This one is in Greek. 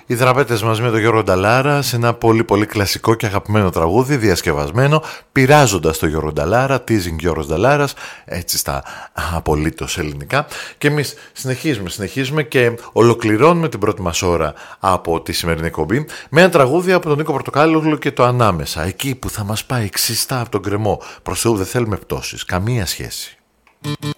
Οι δραπέτες μας με τον Γιώργο Νταλάρα σε ένα πολύ πολύ κλασικό και αγαπημένο τραγούδι, διασκευασμένο, πειράζοντας τον Γιώργο Νταλάρα, teasing Γιώργος Νταλάρας, έτσι στα απολύτως ελληνικά. Και εμείς συνεχίζουμε και ολοκληρώνουμε την πρώτη μας ώρα από τη σημερινή εκπομπή με ένα τραγούδι από τον Νίκο Πορτοκάλογλου και το Ανάμεσα, εκεί που θα μας πάει ξιστά από τον γκρεμό. Προς Θεού δεν θέλουμε πτώσεις, καμία σχέση.